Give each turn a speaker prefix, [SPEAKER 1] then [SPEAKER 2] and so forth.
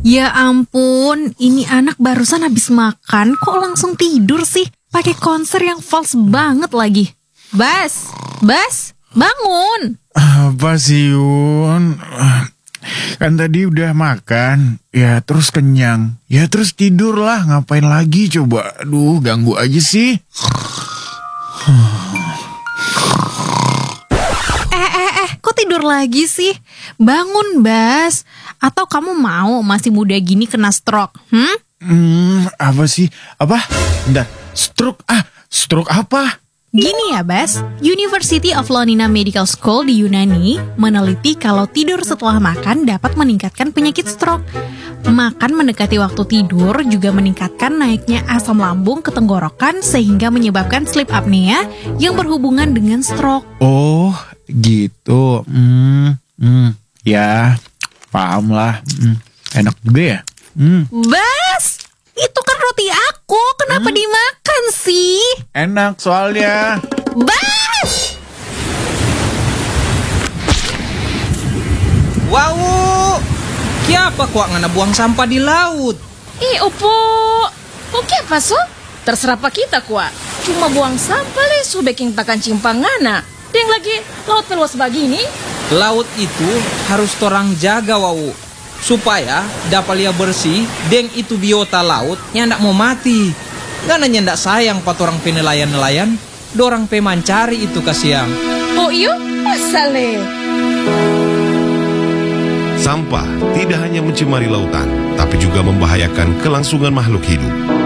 [SPEAKER 1] Ya ampun, ini anak barusan habis makan kok langsung tidur sih? Pakai konser yang false banget lagi. Bas, bangun.
[SPEAKER 2] Apa sih Yun? Kan tadi udah makan, ya terus kenyang, ya terus tidur lah, ngapain lagi coba? Aduh, ganggu aja sih.
[SPEAKER 1] Kok tidur lagi sih? Bangun, Bas. Atau kamu mau masih muda gini kena stroke?
[SPEAKER 2] Apa sih? Apa? Bentar, stroke? Stroke apa?
[SPEAKER 1] Gini ya, Bas. University of Ioannina Medical School di Yunani meneliti kalau tidur setelah makan dapat meningkatkan penyakit stroke. Makan mendekati waktu tidur juga meningkatkan naiknya asam lambung ke tenggorokan sehingga menyebabkan sleep apnea yang berhubungan dengan stroke.
[SPEAKER 2] Oh, gitu. Ya, paham lah. Enak juga ya.
[SPEAKER 1] Bas, itu kan roti aku. Kenapa dimakan sih?
[SPEAKER 2] Enak soalnya.
[SPEAKER 1] Bas!
[SPEAKER 3] Wow, kiapa kok ngana buang sampah di laut?
[SPEAKER 4] Opo, kok kiapa so? Terserah pak kita kuat. Cuma buang sampah le so baking takan cimpangana. Deng lagi laut peluas begini.
[SPEAKER 3] Laut itu harus torang jaga wau, supaya dapat lia bersih. Deng itu biota laut yang ndak mau mati. Ngana ndak sayang pat orang penelayan-nelayan. Dorang pemancari itu kasiang.
[SPEAKER 4] Oh iyo, pasal le.
[SPEAKER 5] Sampah tidak hanya mencemari lautan, tapi juga membahayakan kelangsungan makhluk hidup.